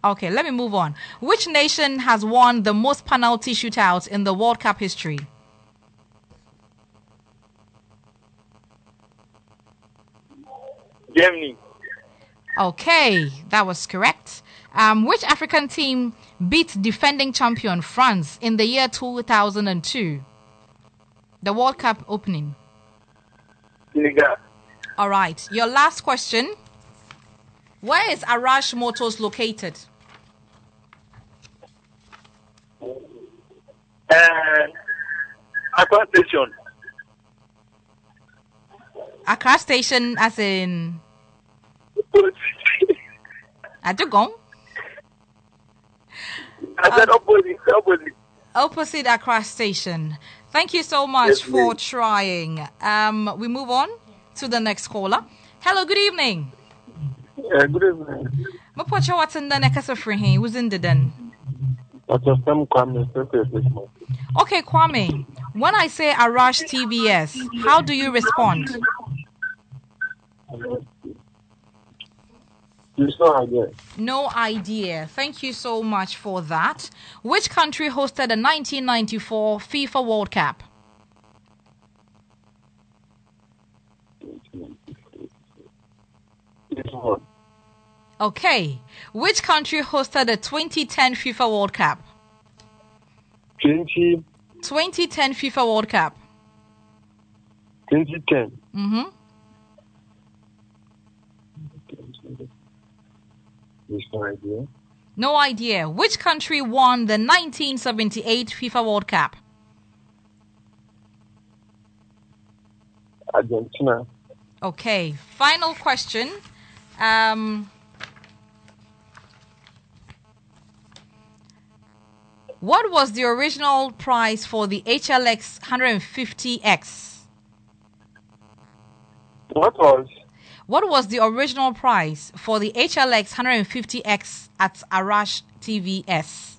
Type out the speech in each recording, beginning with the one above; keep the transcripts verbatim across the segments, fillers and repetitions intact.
Okay, let me move on. Which nation has won the most penalty shootouts in the World Cup history? Germany. Okay, that was correct. Um, which African team beat defending champion France in the year two thousand two? The World Cup opening. Senegal. All right, your last question. Where is Arash Motors located? Uh, Accra Station. Accra Station, as in Adjugong? I said opposite, opposite. Opposite Accra Station. Thank you so much Yes, for ma'am. trying. Um, we move on to the next caller. Hello, good evening. Uh, good evening. Mapocha, what's in the next of here? Who's in the den? That's a some Kwame State this month. Okay, Kwame. When I say Arash T V S, how do you respond? There's no idea. No idea. Thank you so much for that. Which country hosted the nineteen ninety-four FIFA World Cup? This one. Okay. Which country hosted the twenty ten FIFA World Cup? twenty, twenty ten FIFA World Cup. twenty ten. Mm-hmm. There's no idea. No idea. Which country won the nineteen seventy-eight FIFA World Cup? Argentina. Okay. Final question. Um, what was the original price for the H L X one fifty X? What was? What was the original price for the H L X one fifty X at Arash T V S?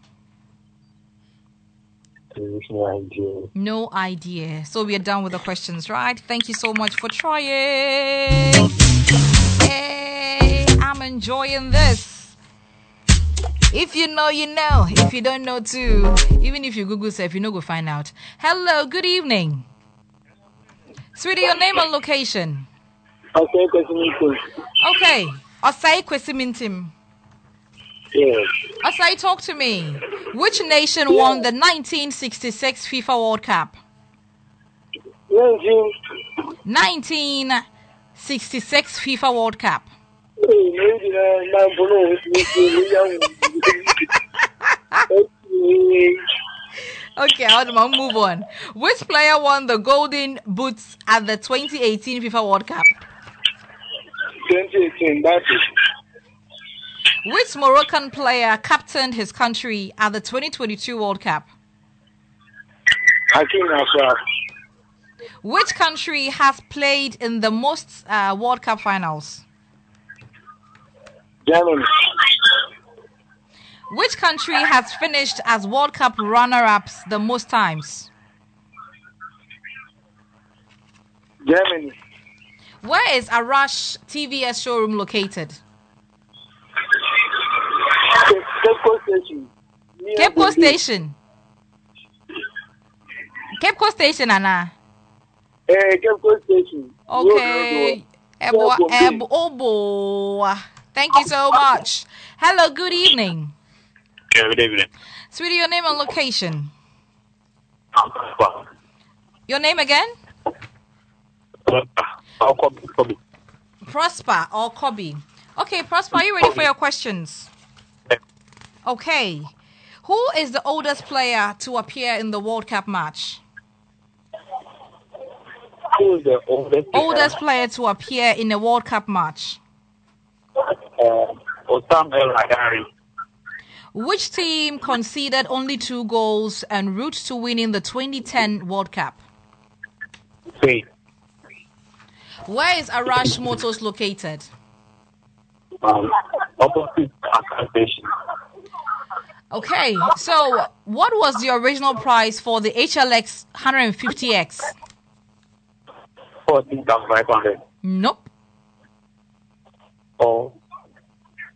There's no idea. No idea. So we are done with the questions, right? Thank you so much for trying. Hey, I'm enjoying this. If you know, you know. If you don't know too, even if you Google self, you know, go find out. Hello, good evening. Sweetie, your name and location. Okay, question. Okay. Osai Kwesimintim. Yes. Osai, talk to me. Which nation won the nineteen sixty-six FIFA World Cup? nineteen. nineteen sixty-six FIFA World Cup. Okay, I'll move on. Which player won the Golden Boots at the twenty eighteen FIFA World Cup? twenty eighteen, that's it. Which Moroccan player captained his country at the twenty twenty-two World Cup? Hakim Ashraf. Which country has played in the most uh, World Cup finals? Germany. Which country has finished as World Cup runner-ups the most times? Germany. Where is Arash T V S showroom located? Cape Coast Station. Cape Coast Station. Cape Coast Station, Anna. Eh, Cape Coast Station. Okay. Ebo, Ebo, Obo. Thank you so much. Hello, good evening. Yeah, good evening. Sweetie, your name and location. Your name again? I'll copy, copy. Prosper or Kobe. Okay, Prosper, are you ready for your questions? Okay. Who is the oldest player to appear in the World Cup match? Who is the oldest? Oldest player to appear in a World Cup match. Uh, Osam El Hadari. Which team conceded only two goals en route to winning the twenty ten World Cup? Spain. Where is Arash Motors located? Um, opposite Accra Station. Okay, so what was the original price for the H L X one fifty X? fourteen thousand five hundred. Nope. Oh.